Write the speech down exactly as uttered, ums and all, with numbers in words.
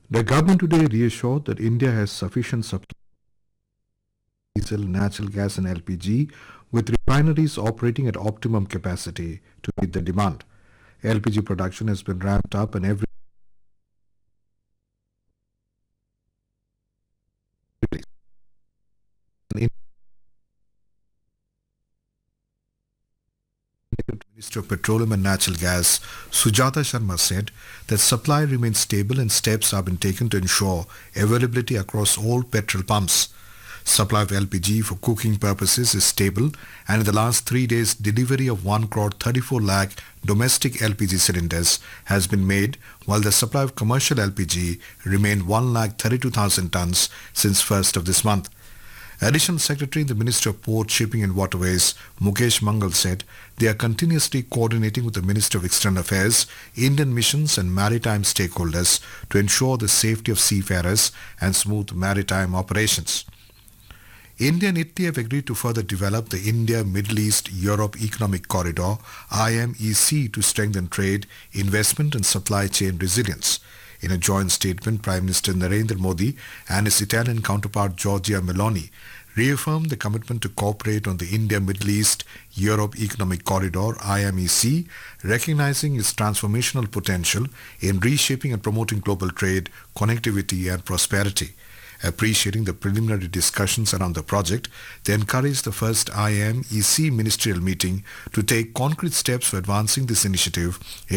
The government today reassured that India has sufficient supply of diesel, natural gas and L P G, with refineries operating at optimum capacity to meet the demand. L P G production has been ramped up and every Minister of Petroleum and Natural Gas, Sujata Sharma, said that supply remains stable and steps have been taken to ensure availability across all petrol pumps. Supply of L P G for cooking purposes is stable, and in the last three days, delivery of one crore thirty-four lakh domestic L P G cylinders has been made, while the supply of commercial L P G remained one lakh thirty-two thousand tons since first of this month. Additional Secretary in the Ministry of Port, Shipping and Waterways, Mukesh Mangal, said they are continuously coordinating with the Ministry of External Affairs, Indian missions and maritime stakeholders to ensure the safety of seafarers and smooth maritime operations. India and Italy have agreed to further develop the India-Middle East-Europe Economic Corridor I M E C to strengthen trade, investment and supply chain resilience. In a joint statement, Prime Minister Narendra Modi and his Italian counterpart Giorgia Meloni reaffirmed the commitment to cooperate on the India-Middle East-Europe Economic Corridor I M E C, recognizing its transformational potential in reshaping and promoting global trade, connectivity and prosperity. Appreciating the preliminary discussions around the project, they encouraged the first I M E C ministerial meeting to take concrete steps for advancing this initiative